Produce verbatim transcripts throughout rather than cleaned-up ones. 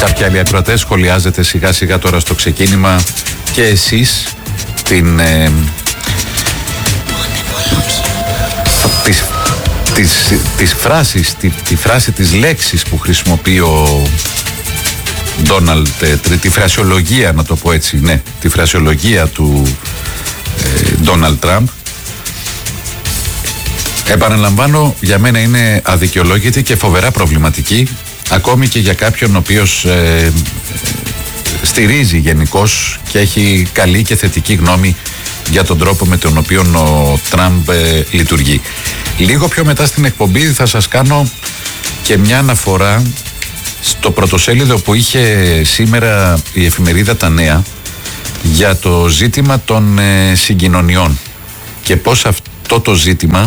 Κάποιοι άλλοι ακροατές σχολιάζετε σιγά σιγά τώρα στο ξεκίνημα και εσείς την ε, τις, τις, τις φράσεις, τη, τη φράση της λέξης που χρησιμοποιεί ο Ντόναλντ, τη φρασιολογία, να το πω έτσι, ναι, τη φρασιολογία του Ντόναλντ Τραμπ. Επαναλαμβάνω, για μένα είναι αδικαιολόγητη και φοβερά προβληματική, ακόμη και για κάποιον ο οποίος ε, στηρίζει γενικώς και έχει καλή και θετική γνώμη για τον τρόπο με τον οποίο ο Τραμπ ε, λειτουργεί. Λίγο πιο μετά στην εκπομπή θα σας κάνω και μια αναφορά στο πρωτοσέλιδο που είχε σήμερα η εφημερίδα Τα Νέα για το ζήτημα των ε, συγκοινωνιών και πώς αυτό το ζήτημα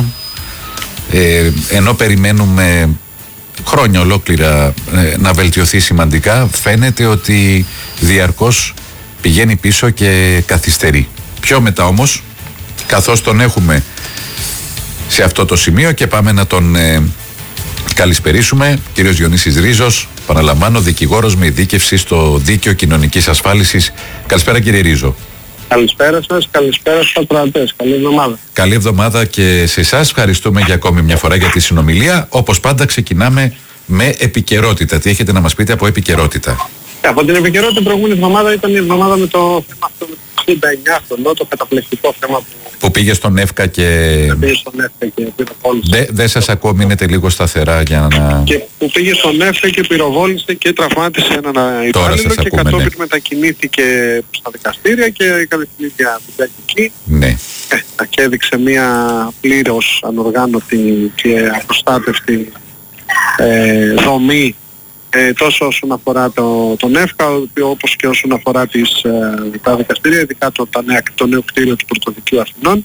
ε, ενώ περιμένουμε χρόνια ολόκληρα ε, να βελτιωθεί σημαντικά, φαίνεται ότι διαρκώς πηγαίνει πίσω και καθυστερεί. Πιο μετά όμως, καθώς τον έχουμε σε αυτό το σημείο και πάμε να τον ε, καλησπερίσουμε, κύριος Διονύσης Ρίζος, παραλαμβάνω, δικηγόρος με ειδίκευση στο Δίκαιο Κοινωνικής Ασφάλισης. Καλησπέρα κύριε Ρίζο. Καλησπέρα σας, καλησπέρα στους ακροατές. Καλή εβδομάδα. Καλή εβδομάδα και σε εσάς. Ευχαριστούμε για ακόμη μια φορά για τη συνομιλία. Όπως πάντα ξεκινάμε με επικαιρότητα. Τι έχετε να μας πείτε από επικαιρότητα? Από την επικαιρότητα την προηγούμενη εβδομάδα ήταν η εβδομάδα με το θέμα αυτό με το εξήντα εννιά χρονών, το καταπληκτικό θέμα που, που πήγε στον ΕΦΚΑ και... πήγε στον ΕΦΚΑ και πυροβόλησε. Δεν δε σας ακούω, μείνετε λίγο σταθερά για να... Και που πήγε στον ΕΦΚΑ και πυροβόλησε και τραυμάτισε έναν υπάλληλο και ακούμε, κατόπιν ναι. μετακινήθηκε στα δικαστήρια και έκανε την ίδια δουλειά εκεί. Ναι. Ε, και έδειξε μια πλήρως ανοργάνωτη και απροστάτευτη ε, δομή, Ε, τόσο όσον αφορά το, τον ΕΦΚΑ, όπως και όσον αφορά τις, ε, τα δικαστήρια, ειδικά το, τα νέα, το νέο κτίριο του Πρωτοδικείου Αθηνών.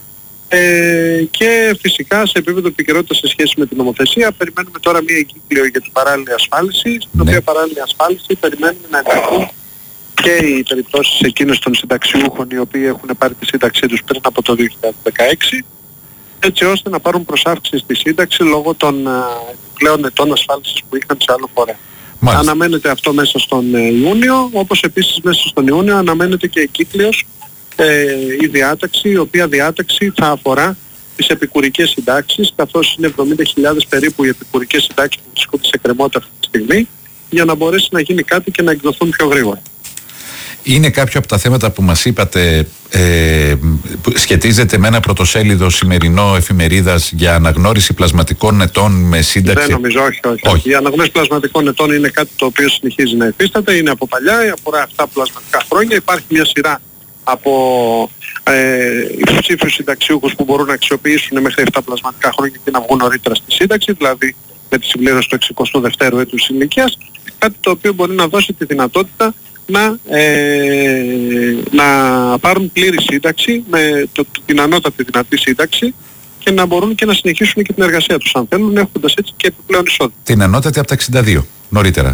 Ε, και φυσικά σε επίπεδο επικαιρότητας σε σχέση με την νομοθεσία, περιμένουμε τώρα μια εγκύκλιο για την παράλληλη ασφάλιση, στην ναι. οποία παράλληλη ασφάλιση περιμένουμε να ενταχθούν και οι περιπτώσεις εκείνες των συνταξιούχων οι οποίοι έχουν πάρει τη σύνταξή τους πριν από το δύο χιλιάδες δεκαέξι, έτσι ώστε να πάρουν προσάυξη στη σύνταξη λόγω των πλέον ετών ασφάλισης που είχαν σε άλλο φορέα. Μάλιστα. Αναμένεται αυτό μέσα στον Ιούνιο, όπως επίσης μέσα στον Ιούνιο αναμένεται και εγκύκλειος ε, η διάταξη, η οποία διάταξη θα αφορά τις επικουρικές συντάξεις, καθώς είναι εβδομήντα χιλιάδες περίπου οι επικουρικές συντάξεις που βρίσκονται σε κρεμότητα αυτή τη στιγμή, για να μπορέσει να γίνει κάτι και να εκδοθούν πιο γρήγορα. Είναι κάποιο από τα θέματα που μας είπατε ε, που σχετίζεται με ένα πρωτοσέλιδο σημερινό εφημερίδας για αναγνώριση πλασματικών ετών με σύνταξη? Δεν νομίζω, όχι, όχι, όχι. Η αναγνώριση πλασματικών ετών είναι κάτι το οποίο συνεχίζει να υφίσταται, είναι από παλιά, αφορά αυτά πλασματικά χρόνια. Υπάρχει μια σειρά από ε, υποψήφιους συνταξιούχους που μπορούν να αξιοποιήσουν μέχρι επτά πλασματικά χρόνια και να βγουν νωρίτερα στη σύνταξη, δηλαδή με τη συμπλήρωση του εξηκοστού δευτέρου έτους ηλικίας, κάτι το οποίο μπορεί να δώσει τη δυνατότητα να, ε, να πάρουν πλήρη σύνταξη με το, την ανώτατη δυνατή σύνταξη και να μπορούν και να συνεχίσουν και την εργασία τους αν θέλουν, έχοντας έτσι και επιπλέον εισόδημα. Την ανώτατη από τα εξήντα δύο, νωρίτερα.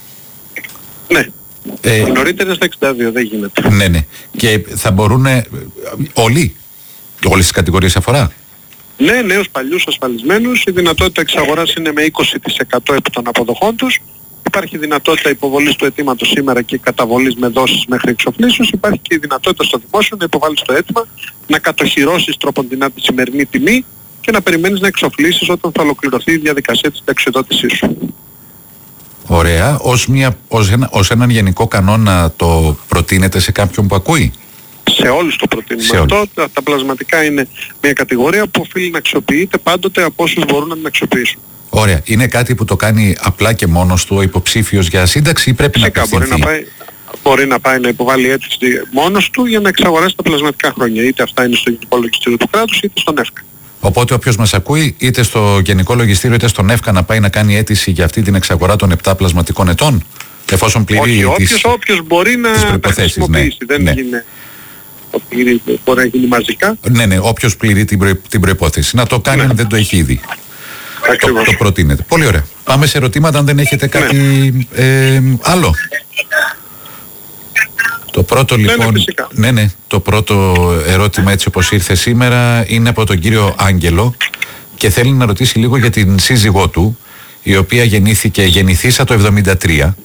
Ναι. Ε, νωρίτερα στα εξήντα δύο δεν γίνεται. Ναι, ναι. Και θα μπορούν ε, όλοι, όλες τις κατηγορίες αφορά? Ναι, νέους παλιούς ασφαλισμένους, η δυνατότητα εξαγοράς είναι με είκοσι τοις εκατό επί των αποδοχών τους. Υπάρχει δυνατότητα υποβολής του αιτήματος σήμερα και καταβολής με δόσεις μέχρι εξοφλήσεως. Υπάρχει και η δυνατότητα στο δημόσιο να υποβάλεις το αίτημα, να κατοχυρώσεις τροποντινά τη σημερινή τιμή και να περιμένεις να εξοφλήσεις όταν θα ολοκληρωθεί η διαδικασία της συνταξιοδότησής σου. Ωραία. Ως, μια, ως, ένα, ως έναν γενικό κανόνα το προτείνετε σε κάποιον που ακούει? Σε όλους το προτείνουμε αυτό. Τα, τα πλασματικά είναι μια κατηγορία που οφείλει να αξιοποιείται πάντοτε από όσους μπορούν να την αξιοποιήσουν. Ωραία. Είναι κάτι που το κάνει απλά και μόνος του ο υποψήφιος για σύνταξη ή πρέπει Φυσικά, να απευθυνθεί? Μπορεί να, πάει, μπορεί να πάει να υποβάλει αίτηση μόνος του για να εξαγοράσει τα πλασματικά χρόνια. Είτε αυτά είναι στο Γενικό Λογιστήριο του κράτους είτε στον ΕΦΚΑ. Οπότε όποιος μας ακούει είτε στο Γενικό Λογιστήριο είτε στον ΕΦΚΑ να πάει να κάνει αίτηση για αυτή την εξαγορά των επτά πλασματικών ετών, εφόσον πληρεί Όχι, όποιος, τις, όποιος μπορεί να τα χρησιμοποιήσει. Ναι. Δεν ναι. είναι... Μπορεί να γίνει μαζικά. Ναι, ναι, όποιος πληρεί την, προ... την προϋπόθεση. Να το κάνει ναι. αν δεν το έχει ήδη. Το, το προτείνετε. Πολύ ωραία. Πάμε σε ερωτήματα αν δεν έχετε κάτι ναι. ε, άλλο. Το πρώτο λοιπόν, ναι, ναι, το πρώτο ερώτημα έτσι όπως ήρθε σήμερα είναι από τον κύριο Άγγελο και θέλει να ρωτήσει λίγο για την σύζυγό του, η οποία γεννήθηκε, γεννηθήσα το εβδομήντα τρία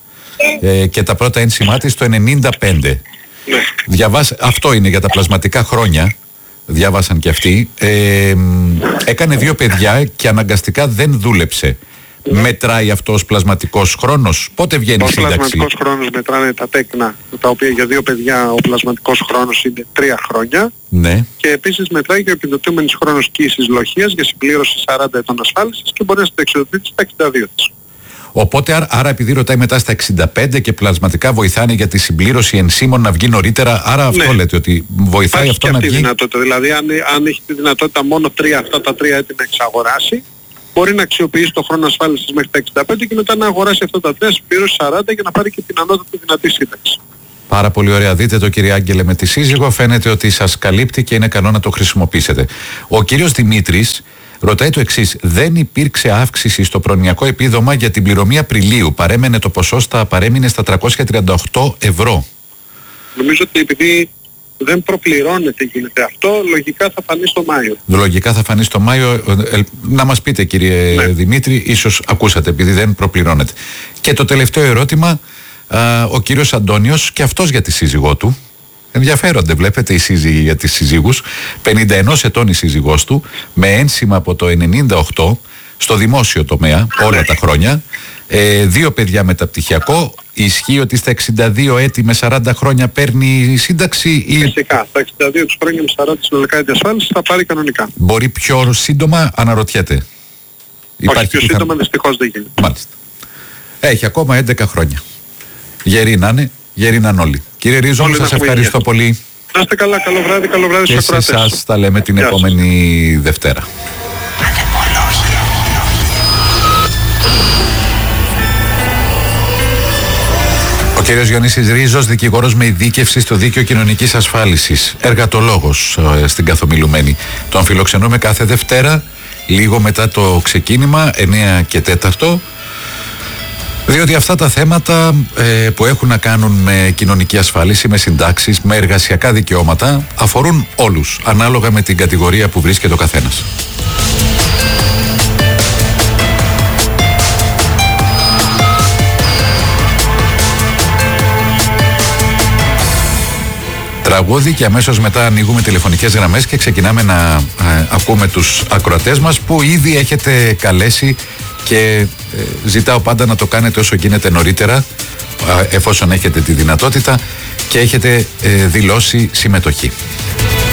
ε, και τα πρώτα ένσημά της το ενενήντα πέντε. Ναι. Διαβάσα, αυτό είναι για τα πλασματικά χρόνια. Διάβασαν και αυτοί. Ε, έκανε δύο παιδιά και αναγκαστικά δεν δούλεψε. Ναι. Μετράει αυτός πλασματικός χρόνος? Πότε βγαίνει η σύνταξη? Ο πλασματικός χρόνος μετράνε τα τέκνα, τα οποία για δύο παιδιά ο πλασματικός χρόνος είναι τρία χρόνια. Ναι. Και επίσης μετράει και ο επιδοτούμενος χρόνος κύησης λοχείας για συμπλήρωση σαράντα ετών ασφάλισης και μπορεί να συνταξιοδοτείται στα εξήντα δύο της. Οπότε, άρα, επειδή ρωτάει μετά στα εξήντα πέντε και πλασματικά βοηθάνε για τη συμπλήρωση ενσύμων να βγει νωρίτερα, άρα αυτό ναι. λέτε ότι βοηθάει. Υπάρχει αυτό και να αυτή βγει. Δυνατότητα. Δηλαδή, αν, αν έχει τη δυνατότητα μόνο τρία, αυτά τα τρία έτη να εξαγοράσει, μπορεί να αξιοποιήσει το χρόνο ασφάλισης μέχρι τα εξήντα πέντε και μετά να αγοράσει αυτά τα τρία, συμπλήρωση σαράντα για να πάρει και την ανώτατη δυνατή σύνταξη. Πάρα πολύ ωραία. Δείτε το, κύριε Άγγελε, με τη σύζυγο. Φαίνεται ότι σας καλύπτει και είναι καλό να το χρησιμοποιήσετε. Ο κύριος Δημήτρης ρωτάει το εξής: δεν υπήρξε αύξηση στο προνοιακό επίδομα για την πληρωμή Απριλίου. Παρέμενε το ποσό στα, παρέμεινε στα τριακόσια τριάντα οκτώ ευρώ. Νομίζω ότι επειδή δεν προπληρώνεται γίνεται αυτό, λογικά θα φανεί στο Μάιο. Λογικά θα φανεί στο Μάιο. Ε, να μας πείτε, κύριε ναι. Δημήτρη, ίσως ακούσατε, επειδή δεν προπληρώνεται. Και το τελευταίο ερώτημα, α, ο κύριος Αντώνιος, και αυτός για τη σύζυγό του. Ενδιαφέρονται, βλέπετε, οι σύζυγοι για τις συζύγους. πενήντα ένα ετών η σύζυγός του, με ένσημα από το ενενήντα οκτώ, στο δημόσιο τομέα, όλα τα χρόνια. Ε, δύο παιδιά μεταπτυχιακό. Ισχύει ότι στα εξήντα δύο έτη με σαράντα χρόνια παίρνει σύνταξη ή... Φυσικά, στα εξήντα δύο τους χρόνια με σαράντα συνολικά έτη ασφάλισης θα πάρει κανονικά. Μπορεί πιο σύντομα, αναρωτιέται? Όχι, Υπάρχει πιο πιθαν... σύντομα δυστυχώς δεν γίνεται. Μάλιστα. Έχει ακόμα έντεκα χρόνια. Γεροί να είναι, γεροί να είναι όλοι. Κύριε Ρίζο, σας ευχαριστώ υγεία. πολύ. Να είστε καλά, καλό βράδυ, καλό βράδυ στους ακροατές. Και σε εσάς τα λέμε την Γεια επόμενη σας. Δευτέρα. Ο κύριος Γιονύσης Ρίζος, δικηγόρος με ειδίκευση στο Δίκαιο Κοινωνικής Ασφάλισης, εργατολόγος ε, στην Καθομιλουμένη. Τον φιλοξενούμε κάθε Δευτέρα, λίγο μετά το ξεκίνημα, εννιά και τέταρτο, διότι αυτά τα θέματα ε, που έχουν να κάνουν με κοινωνική ασφάλιση, με συντάξεις, με εργασιακά δικαιώματα, αφορούν όλους, ανάλογα με την κατηγορία που βρίσκεται ο καθένας. Τραγούδι και αμέσως μετά ανοίγουμε τηλεφωνικές γραμμές και ξεκινάμε να ε, ακούμε τους ακροατές μας που ήδη έχετε καλέσει και ε, ζητάω πάντα να το κάνετε όσο γίνεται νωρίτερα, ε, εφόσον έχετε τη δυνατότητα και έχετε ε, δηλώσει συμμετοχή.